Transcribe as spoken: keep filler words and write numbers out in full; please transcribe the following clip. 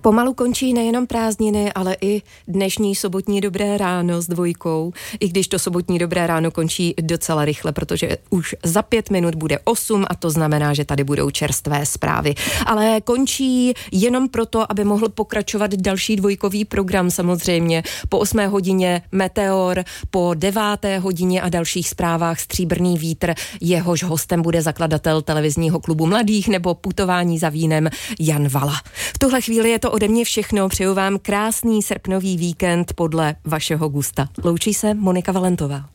Pomalu končí nejenom prázdniny, ale i dnešní sobotní Dobré ráno s dvojkou, i když to sobotní Dobré ráno končí docela rychle, protože už za pět minut bude osm a to znamená, že tady budou čerstvé zprávy. Ale končí jenom proto, aby mohl pokračovat další dvojkový program samozřejmě. Po osmé hodině Meteor, po deváté hodině a dalších zprávách Stříbrný vítr, jehož hostem bude zakladatel televizního klubu mladých nebo Putování za vínem Jan Vala. V tuhle chvíli je to ode mě všechno, přeju vám krásný srpnový víkend podle vašeho gusta. Loučí se Monika Valentová.